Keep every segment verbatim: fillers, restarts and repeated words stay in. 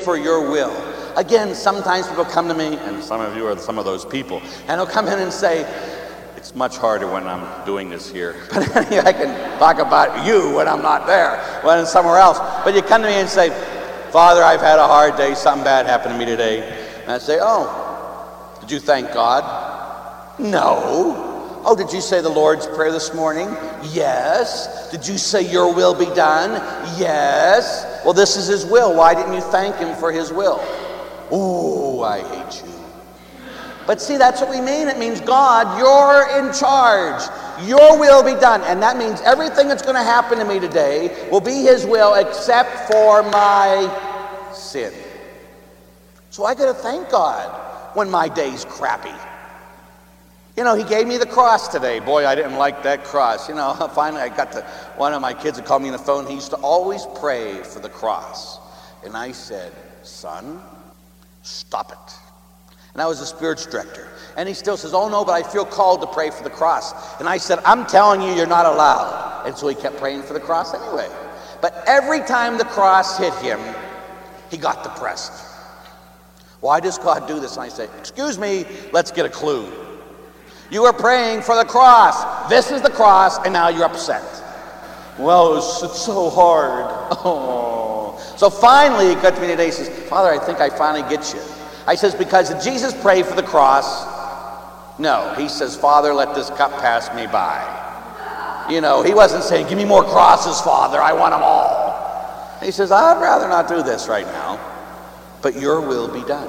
for your will. Again, sometimes people come to me, and some of you are some of those people, and they'll come in and say, it's much harder when I'm doing this here. But anyway, I can talk about you when I'm not there, when I'm somewhere else. But you come to me and say, Father, I've had a hard day. Something bad happened to me today. And I say, oh, did you thank God? No. Oh, did you say the Lord's Prayer this morning? Yes. Did you say your will be done? Yes. Well, this is his will. Why didn't you thank him for his will? Oh, I hate you. But see, that's what we mean. It means, God, you're in charge. Your will be done. And that means everything that's going to happen to me today will be his will except for my sin. So I got to thank God when my day's crappy. You know, he gave me the cross today. Boy, I didn't like that cross. You know, finally I got to, one of my kids that called me on the phone, he used to always pray for the cross. And I said, son, stop it. And I was the spiritual director. And he still says, oh no, but I feel called to pray for the cross. And I said, I'm telling you, you're not allowed. And so he kept praying for the cross anyway. But every time the cross hit him, he got depressed. Why does God do this? And I say, excuse me, let's get a clue. You were praying for the cross. This is the cross, and now you're upset. Well, it's, it's so hard. Oh. So finally, he got to me today, he says, Father, I think I finally get you. I says, because did Jesus pray for the cross? No. He says, Father, let this cup pass me by. You know, he wasn't saying, give me more crosses, Father. I want them all. He says, I'd rather not do this right now, but your will be done.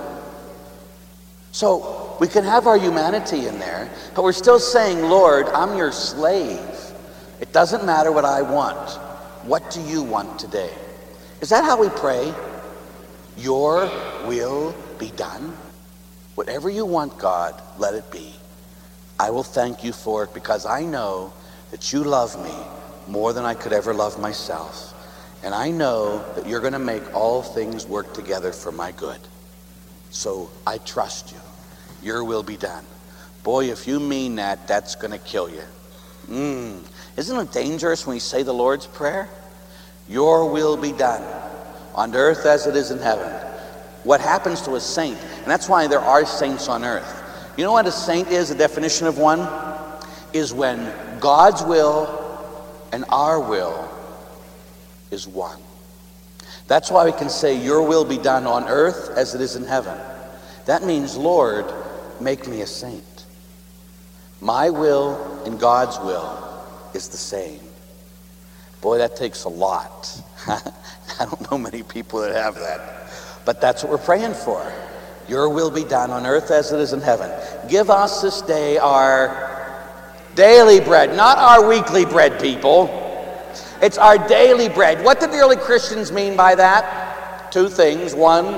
So we can have our humanity in there, but we're still saying, Lord, I'm your slave. It doesn't matter what I want. What do you want today? Is that how we pray? Your will be done. Whatever you want, God, let it be. I will thank you for it because I know that you love me more than I could ever love myself. And I know that you're going to make all things work together for my good. So I trust you. Your will be done. Boy, if you mean that, that's going to kill you. Mm. Isn't it dangerous when we say the Lord's Prayer? Your will be done on earth as it is in heaven. What happens to a saint? And that's why there are saints on earth. You know what a saint is? The definition of one is when God's will and our will is one. That's why we can say, your will be done on earth as it is in heaven. That means, Lord, make me a saint. My will and God's will is the same. Boy, that takes a lot. I don't know many people that have that. But that's what we're praying for. Your will be done on earth as it is in heaven. Give us this day our daily bread, not our weekly bread, people. It's our daily bread. What did the early Christians mean by that? Two things. One,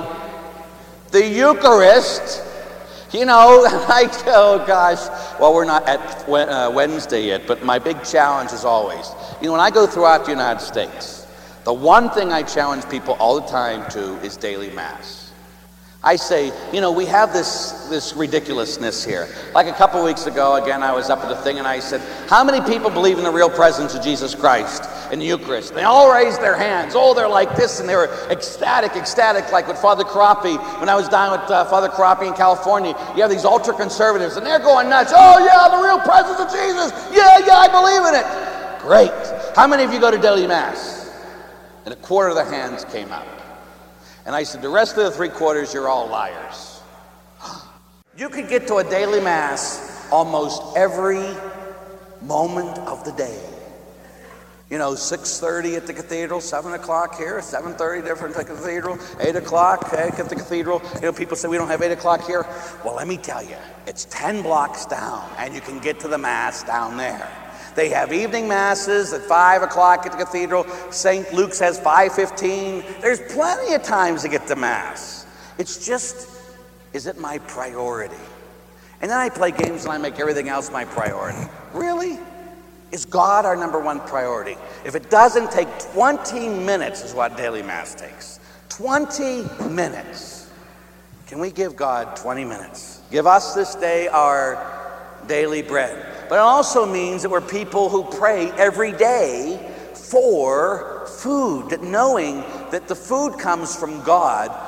the Eucharist. You know, I, oh gosh, well, we're not at uh, Wednesday yet, but my big challenge is always, you know, when I go throughout the United States, the one thing I challenge people all the time to is daily Mass. I say, you know, we have this, this ridiculousness here. Like a couple weeks ago, again, I was up at the thing and I said, how many people believe in the real presence of Jesus Christ in the Eucharist? They all raised their hands. Oh, they're like this, and they were ecstatic, ecstatic, like with Father Carapi. When I was down with uh, Father Carapi in California, you have these ultra-conservatives, and they're going nuts. Oh, yeah, the real presence of Jesus. Yeah, yeah, I believe in it. Great. How many of you go to daily Mass? And a quarter of the hands came up. And I said, the rest of the three quarters, you're all liars. You could get to a daily Mass almost every moment of the day. You know, six thirty at the cathedral, seven o'clock here, seven thirty different at the cathedral, eight o'clock at the cathedral. You know, people say we don't have eight o'clock here. Well, let me tell you, it's ten blocks down, and you can get to the Mass down there. They have evening Masses at five o'clock at the cathedral. Saint Luke's has five fifteen. There's plenty of times to get to Mass. It's just, is it my priority? And then I play games and I make everything else my priority. Really? Is God our number one priority? If it doesn't take twenty minutes is what daily Mass takes. twenty minutes. Can we give God twenty minutes? Give us this day our daily bread. But it also means that we're people who pray every day for food, that knowing that the food comes from God